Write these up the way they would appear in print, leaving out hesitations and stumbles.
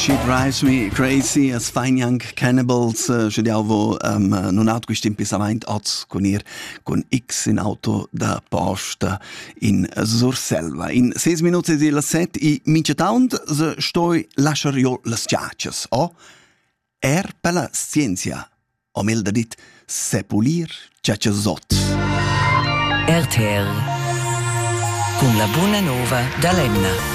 She Drives Me Crazy, as Fine Young Cannibals, schediavo non hat quist impisament oz con X in auto da posta in Surselva. In 6 minuti di la 7 i minchetaund se stoi lasciar io las ciacias, o per la scienza, o mel da dit sepulir ciaciasot. RTR con la buona nova da Lemna.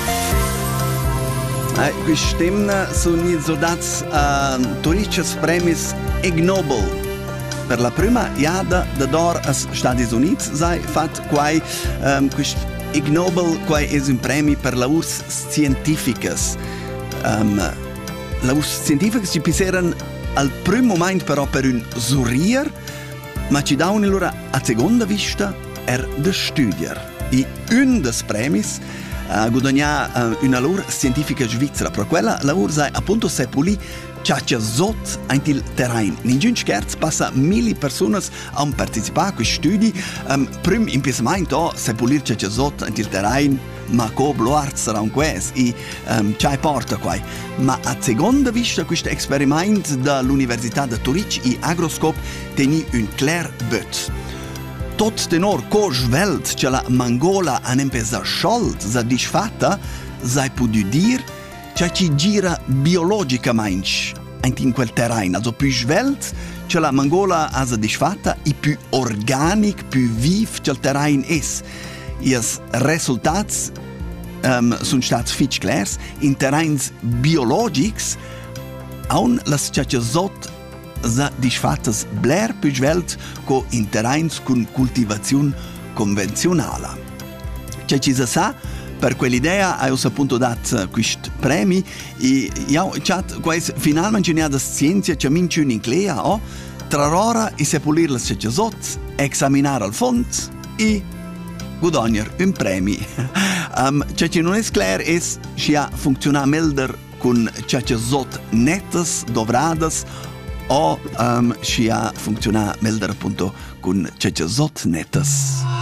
Quest'emna sono i soldats turistici premis Ig Nobel. Per la prima iada da d'or als Stati Uniti sei fatto quai quest Ig Nobel quai es un premi per la urs scientificas. La urs scientificas ci pisseran al primo moment però per un surrier, ma ci da un'allora a seconda vista de studier. I un des premis guadagna una loro scientifica svizzera, però quella lavoro sai appunto sepuli ciaciasot anche il terrain. Ningun scherz passa 1000 persone a partecipare a questi studi. Prim impisamento sepulir ciaciasot anche il terrain, ma co bloart sarà un quest e c'hai porta qua. Ma a seconda vista questo esperimento dall'Università di Zurich e Agroscop teni un clair but. Tot tenor co svelt che la mangola han empesa sciolt sa disfatta, sai pudu dir che ci gira biologicamente in quel terrain, also più svelt che la mangola ha sa disfatta e più organic, più viv che il terrain es. Ias resultats sun stats fitch clairs in terrains biologics aun las ciaciasot sa disfattas bler più svelt co in terrains con cultivazione convenzionale. C'è ci sa per quell'idea hai appunto dat quist premi e io chat quais finalmente ne ha da scienza che minci un inclea o tra ora e sepulir las ciaciasot examinar al fond e guadagnar un premi. C'è ci non è clar es sia funziona melder con ciaciasot nettes dovradas o si ha funzionat melder appunto con ciaciasot nettes.